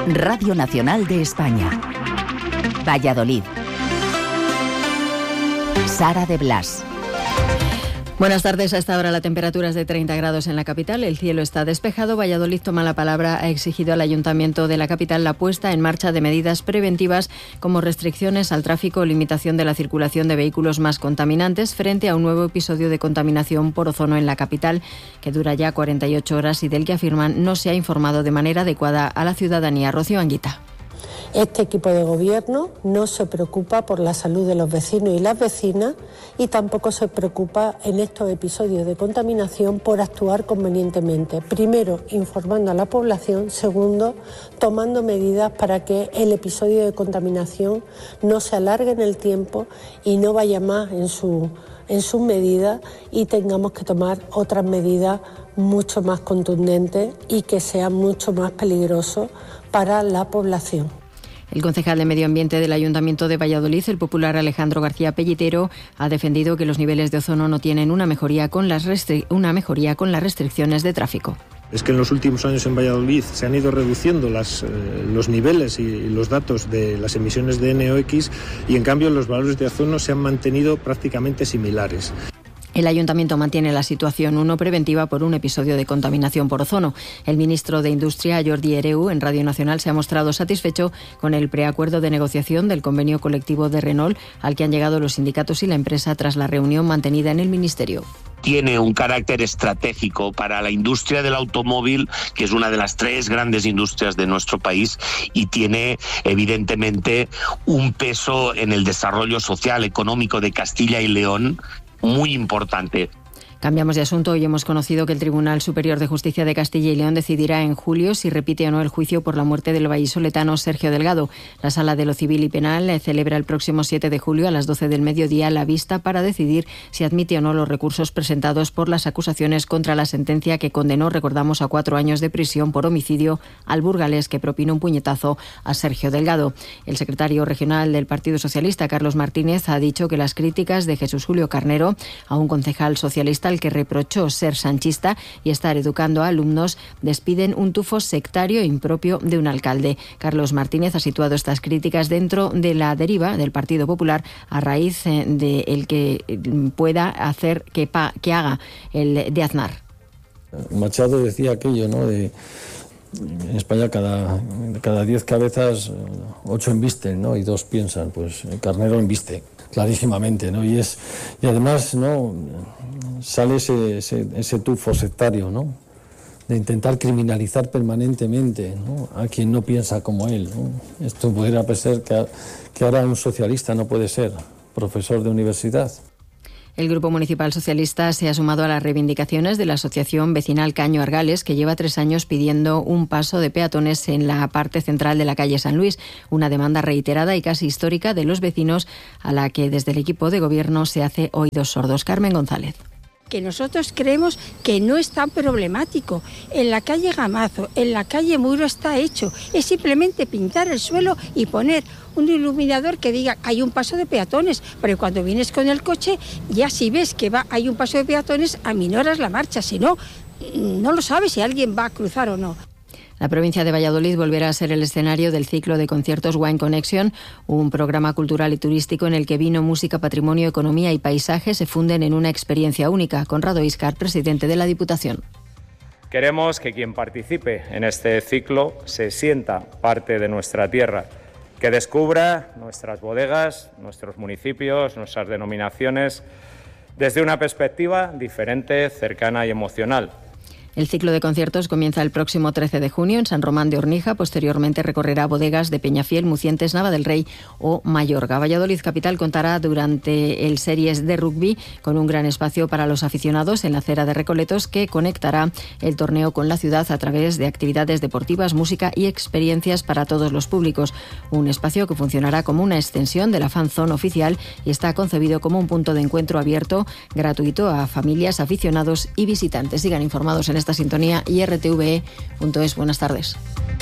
Radio Nacional de España. Valladolid. Sara de Blas. Buenas tardes. A esta hora la temperatura es de 30 grados en la capital. El cielo está despejado. Valladolid toma la palabra. Ha exigido al Ayuntamiento de la capital la puesta en marcha de medidas preventivas como restricciones al tráfico o limitación de la circulación de vehículos más contaminantes frente a un nuevo episodio de contaminación por ozono en la capital que dura ya 48 horas y del que afirman no se ha informado de manera adecuada a la ciudadanía. Rocío Anguita. Este equipo de gobierno no se preocupa por la salud de los vecinos y las vecinas y tampoco se preocupa en estos episodios de contaminación por actuar convenientemente. Primero, informando a la población. Segundo, tomando medidas para que el episodio de contaminación no se alargue en el tiempo y no vaya más en sus medidas y tengamos que tomar otras medidas mucho más contundentes y que sean mucho más peligrosos para la población. El concejal de Medio Ambiente del Ayuntamiento de Valladolid, el popular Alejandro García Pellitero, ha defendido que los niveles de ozono no tienen una mejoría con las restricciones de tráfico. Es que en los últimos años en Valladolid se han ido reduciendo los niveles y los datos de las emisiones de NOx y en cambio los valores de ozono se han mantenido prácticamente similares. El Ayuntamiento mantiene la situación 1 preventiva por un episodio de contaminación por ozono. El ministro de Industria, Jordi Hereu, en Radio Nacional se ha mostrado satisfecho con el preacuerdo de negociación del convenio colectivo de Renault al que han llegado los sindicatos y la empresa tras la reunión mantenida en el Ministerio. Tiene un carácter estratégico para la industria del automóvil, que es una de las 3 grandes industrias de nuestro país, y tiene evidentemente un peso en el desarrollo social, económico de Castilla y León muy importante. Cambiamos de asunto. Hoy hemos conocido que el Tribunal Superior de Justicia de Castilla y León decidirá en julio si repite o no el juicio por la muerte del vallisoletano Sergio Delgado. La Sala de lo Civil y Penal celebra el próximo 7 de julio a las 12 del mediodía la vista para decidir si admite o no los recursos presentados por las acusaciones contra la sentencia que condenó, recordamos, a 4 años de prisión por homicidio al burgalés que propinó un puñetazo a Sergio Delgado. El secretario regional del Partido Socialista, Carlos Martínez, ha dicho que las críticas de Jesús Julio Carnero a un concejal socialista al que reprochó ser sanchista y estar educando a alumnos despiden un tufo sectario impropio de un alcalde. Carlos Martínez ha situado estas críticas dentro de la deriva del Partido Popular a raíz de el que pueda hacer que haga el de Aznar. Machado decía aquello, ¿no? En España cada 10 cabezas 8 embisten, ¿no? Y 2 piensan. Pues Carnero embiste clarísimamente, ¿no? Y además, ¿no? Sale ese tufo sectario, ¿no? De intentar criminalizar permanentemente, ¿no? A quien no piensa como él, ¿no? Esto pudiera ser que ahora un socialista no puede ser profesor de universidad. El Grupo Municipal Socialista se ha sumado a las reivindicaciones de la Asociación Vecinal Caño Argales, que lleva 3 años pidiendo un paso de peatones en la parte central de la calle San Luis, una demanda reiterada y casi histórica de los vecinos a la que desde el equipo de gobierno se hace oídos sordos. Carmen González. Que nosotros creemos que no es tan problemático. En la calle Gamazo, en la calle Muro está hecho. Es simplemente pintar el suelo y poner un iluminador que diga hay un paso de peatones, pero cuando vienes con el coche ya si ves que hay un paso de peatones aminoras la marcha, si no, no lo sabes si alguien va a cruzar o no. La provincia de Valladolid volverá a ser el escenario del ciclo de conciertos Wine Connection, un programa cultural y turístico en el que vino, música, patrimonio, economía y paisaje se funden en una experiencia única. Conrado Iscar, presidente de la Diputación. Queremos que quien participe en este ciclo se sienta parte de nuestra tierra, que descubra nuestras bodegas, nuestros municipios, nuestras denominaciones, desde una perspectiva diferente, cercana y emocional. El ciclo de conciertos comienza el próximo 13 de junio en San Román de Ornija. Posteriormente recorrerá bodegas de Peñafiel, Mucientes, Nava del Rey o Mayorga. Valladolid Capital contará durante el Series de Rugby con un gran espacio para los aficionados en la acera de Recoletos, que conectará el torneo con la ciudad a través de actividades deportivas, música y experiencias para todos los públicos. Un espacio que funcionará como una extensión de la Fan Zone oficial y está concebido como un punto de encuentro abierto, gratuito a familias, aficionados y visitantes. Sigan informados en esta sintonía y rtve.es. Buenas tardes.